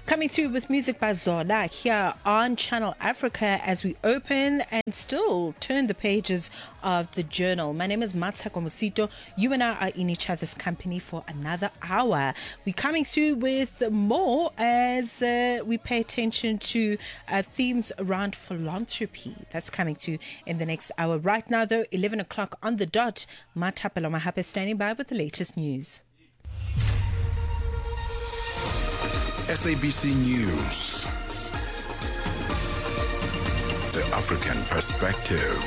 Coming through with music by Zola here on Channel Africa as we open and still turn the pages of the journal. My name is Matsako Musito. You and I are in each other's company for another hour. We're coming through with more as we pay attention to themes around philanthropy. That's coming through in the next hour. Right now, though, 11 o'clock on the dot. Matapelo Mahape standing by with the latest news. SABC News. The African Perspective.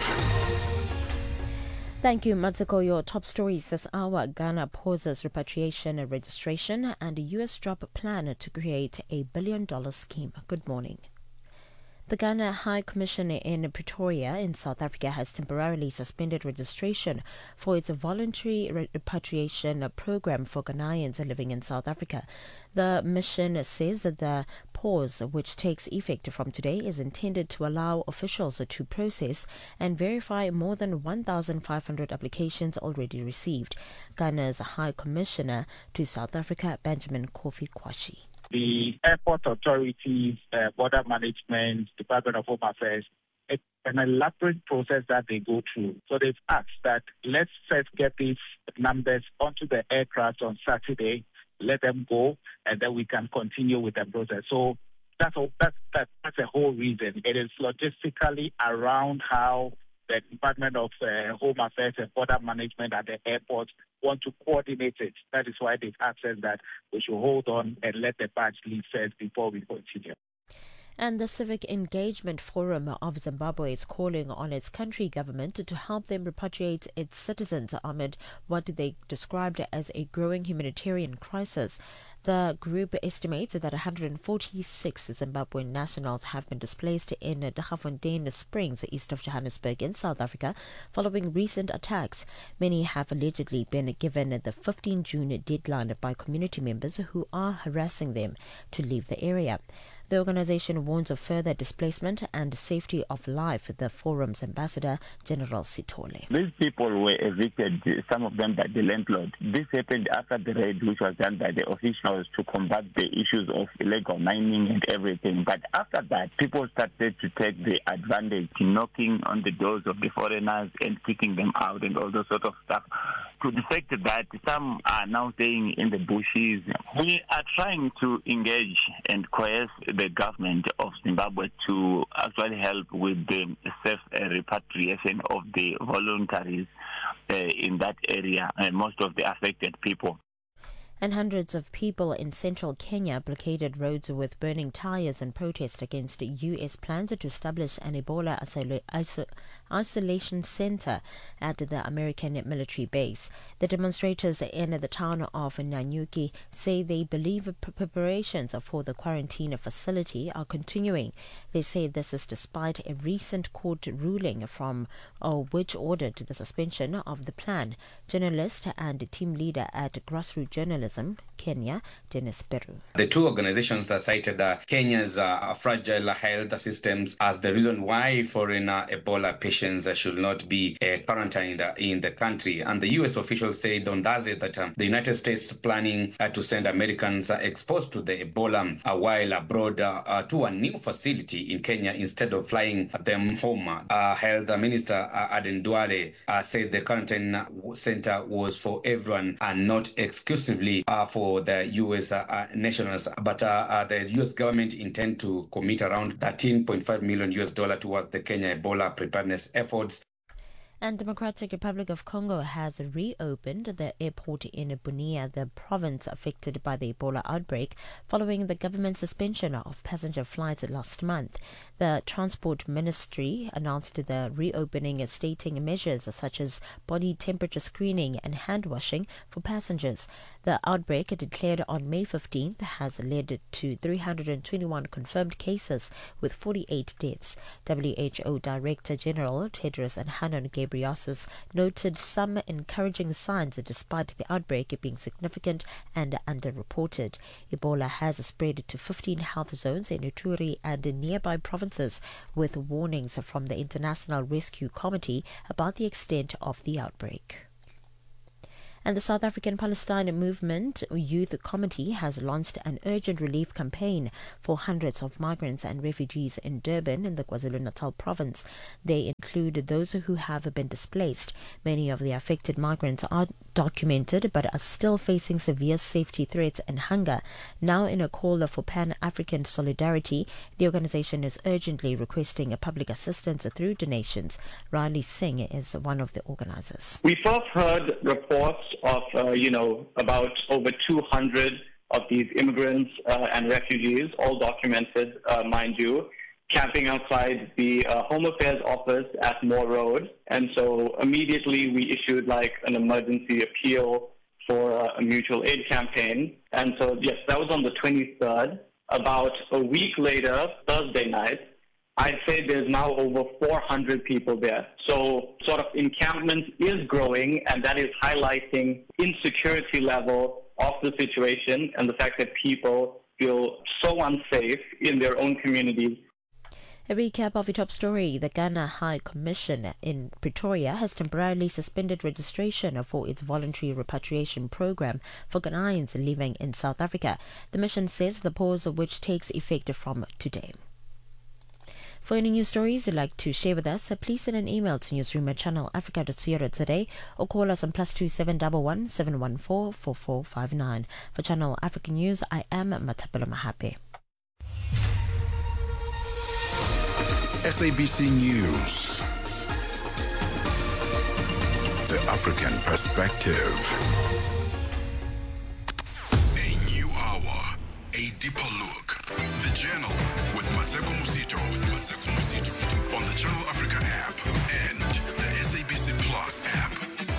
Thank you, Matsako. Your top stories this hour. Ghana pauses repatriation registration and a US drop plan to create a $1 billion scheme. Good morning. The Ghana High Commission in Pretoria in South Africa has temporarily suspended registration for its voluntary repatriation program for Ghanaians living in South Africa. The mission says that the pause, which takes effect from today, is intended to allow officials to process and verify more than 1,500 applications already received. Ghana's High Commissioner to South Africa, Benjamin Kofi Kwashi. The airport authorities, border management, Department of Home Affairs, it's an elaborate process that they go through. So they've asked that let's first get these numbers onto the aircraft on Saturday, let them go, and then we can continue with the process. So that's the whole reason. It is logistically around how the Department of Home Affairs and Border Management at the airport want to coordinate it. That is why they've asked us that we should hold on and let the batch leave first before we continue. And the Civic Engagement Forum of Zimbabwe is calling on its country government to help them repatriate its citizens amid what they described as a growing humanitarian crisis. The group estimates that 146 Zimbabwean nationals have been displaced in Daggafontein Springs, east of Johannesburg in South Africa, following recent attacks. Many have allegedly been given the 15 June deadline by community members who are harassing them to leave the area. The organization warns of further displacement and safety of life, the forum's ambassador, General Sithole. These people were evicted, some of them by the landlord. This happened after the raid which was done by the officials to combat the issues of illegal mining and everything. But after that, people started to take the advantage, knocking on the doors of the foreigners and kicking them out and all those sort of stuff, to the fact that some are now staying in the bushes. We are trying to engage and coerce the government of Zimbabwe to actually help with the safe repatriation of the voluntaries in that area and most of the affected people. And hundreds of people in central Kenya blockaded roads with burning tires in protest against U.S. plans to establish an Ebola isolation center at the American military base. The demonstrators in the town of Nanyuki say they believe preparations for the quarantine facility are continuing. They say this is despite a recent court ruling from which ordered the suspension of the plan. Journalist and team leader at Grassroots Journalism Kenya, Dennis Peru. The two organizations cited Kenya's fragile health systems as the reason why foreign Ebola patients should not be quarantined in the country. And the U.S. officials said on Thursday that the United States is planning to send Americans exposed to the Ebola while abroad to a new facility in Kenya instead of flying them home. Health Minister Aden Duale said the quarantine center was for everyone and not exclusively for the U.S. nationals, but the U.S. government intend to commit around $13.5 million towards the Kenya Ebola preparedness efforts. And Democratic Republic of Congo has reopened the airport in Bunia, the province affected by the Ebola outbreak, following the government suspension of passenger flights last month. The Transport Ministry announced the reopening, stating measures such as body temperature screening and hand washing for passengers. The outbreak, declared on May 15th, has led to 321 confirmed cases with 48 deaths. WHO Director General Tedros Adhanom Ghebreyesus noted some encouraging signs despite the outbreak being significant and underreported. Ebola has spread to 15 health zones in Ituri and nearby provinces, with warnings from the International Rescue Committee about the extent of the outbreak. And the South African Palestine Movement Youth Committee has launched an urgent relief campaign for hundreds of migrants and refugees in Durban in the KwaZulu-Natal province. They include those who have been displaced. Many of the affected migrants are documented but are still facing severe safety threats and hunger. Now, in a call for Pan-African solidarity, the organization is urgently requesting public assistance through donations. Riley Singh is one of the organizers. We first heard reports of, about over 200 of these immigrants and refugees, all documented, mind you, camping outside the Home Affairs office at Moore Road. And so immediately we issued an emergency appeal for a mutual aid campaign. And so, yes, that was on the 23rd. About a week later, Thursday night, I'd say there's now over 400 people there. So sort of encampment is growing, and that is highlighting insecurity level of the situation and the fact that people feel so unsafe in their own communities. A recap of the top story. The Ghana High Commission in Pretoria has temporarily suspended registration for its voluntary repatriation program for Ghanaians living in South Africa. The mission says the pause, which takes effect from today. For any news stories you'd like to share with us, please send an email to newsroom@channelafrica.co.za or call us on +2711 714 4459. For Channel Africa News, I am Matapelo Mahape. SABC News. The African Perspective. A new hour, a deeper look. The Journal with Mateko Musito. On the Channel Africa app and the SABC Plus app.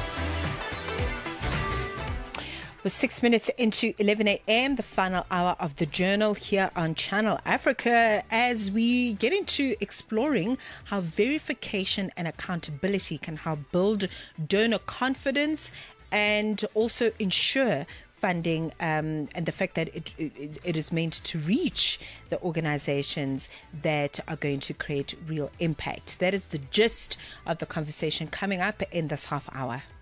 We're 6 minutes into 11 a.m., the final hour of the Journal here on Channel Africa, as we get into exploring how verification and accountability can help build donor confidence and also ensure funding and the fact that it is meant to reach the organizations that are going to create real impact. That is the gist of the conversation coming up in this half hour.